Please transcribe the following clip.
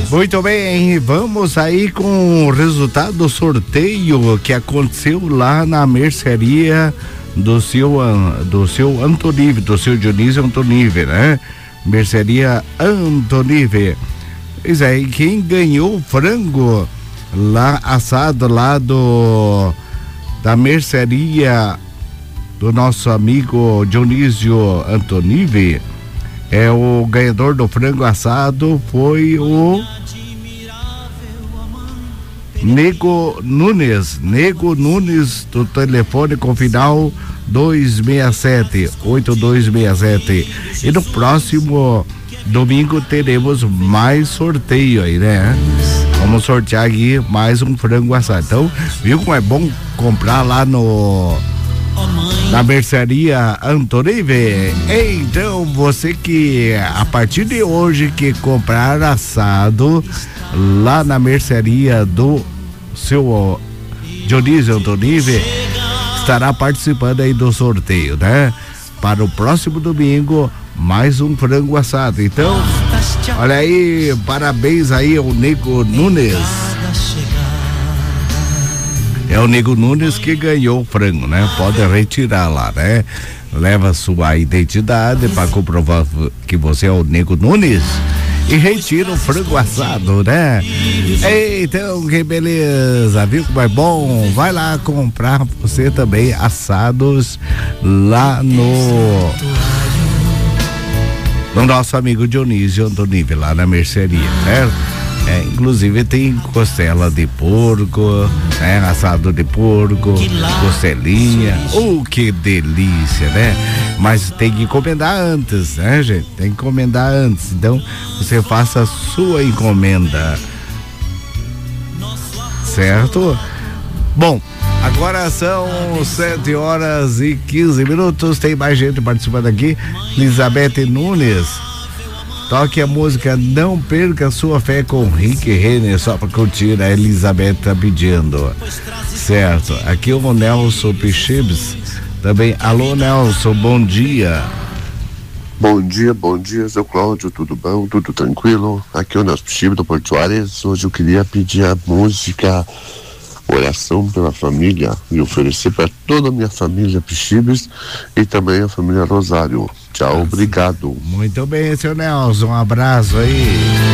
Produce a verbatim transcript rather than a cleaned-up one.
Muito bem, vamos aí com o resultado do sorteio que aconteceu lá na mercearia do seu, do seu Antonive, do seu Dionísio Antonive, né? Mercearia Antonive. Pois é, e quem ganhou o frango lá assado lá do da mercearia do nosso amigo Dionísio Antonive, é o ganhador do frango assado foi o Nego Nunes, Nego Nunes, do telefone com final dois seis sete, oito dois seis sete. E no próximo domingo teremos mais sorteio aí, né? Vamos sortear aqui mais um frango assado. Então, viu como é bom comprar lá no na mercearia Antonive? Então, você que a partir de hoje que comprar assado lá na mercearia do seu Dionísio Antonive estará participando aí do sorteio, né? Para o próximo domingo, mais um frango assado. Então, olha aí, parabéns aí ao Nego Nunes. É o Nego Nunes que ganhou o frango, né? Pode retirar lá, né? Leva sua identidade para comprovar que você é o Nego Nunes e retira o frango assado, né? Então, que beleza, viu como é bom? Vai lá comprar você também assados lá no no nosso amigo Dionísio Antonive, lá na mercearia, né? É, inclusive tem costela de porco, né? Assado de porco, costelinha, oh, que delícia, né? Mas tem que encomendar antes, né, gente? Tem que encomendar antes, então você faça a sua encomenda, certo? Bom, agora são sete horas e quinze minutos, tem mais gente participando aqui. Elizabeth Nunes, toque a música Não Perca Sua Fé com Rick Renner, só pra curtir, a Elizabeth tá pedindo, certo? Aqui o Nelson Pichibes também. Alô, Nelson, bom dia. Bom dia, bom dia, seu Cláudio, tudo bom? Tudo tranquilo? Aqui é o Nelson Pichibes do Porto Ares. Hoje eu queria pedir a música Oração pela Família e oferecer para toda a minha família Pichibes e também a família Rosário. Tchau, obrigado. Muito bem, seu Nelson, um abraço aí.